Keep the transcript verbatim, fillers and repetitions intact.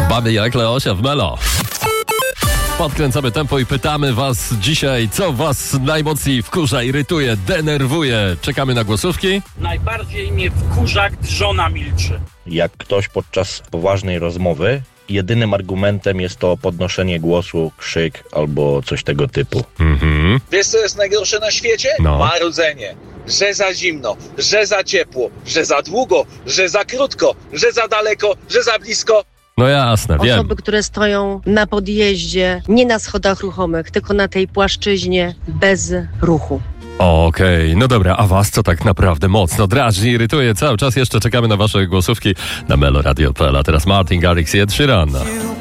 Baby jak Leosia w Melo. Podkręcamy tempo i pytamy was dzisiaj, co was najmocniej wkurza, irytuje, denerwuje. Czekamy na głosówki. Najbardziej mnie wkurza, gdy żona milczy. Jak ktoś podczas poważnej rozmowy jedynym argumentem jest to podnoszenie głosu, krzyk albo coś tego typu. Mhm. Wiesz, co jest najgorsze na świecie? No. Marudzenie. Że za zimno, że za ciepło, że za długo, że za krótko, że za daleko, że za blisko. No jasne, wiem. Osoby, które stoją na podjeździe, nie na schodach ruchomych, tylko na tej płaszczyźnie bez ruchu. Okej, no dobra, a was co tak naprawdę mocno drażni, irytuje? Cały czas jeszcze czekamy na wasze głosówki na meloradio kropka p l. A teraz Martin Garrix i Ed Sheeran.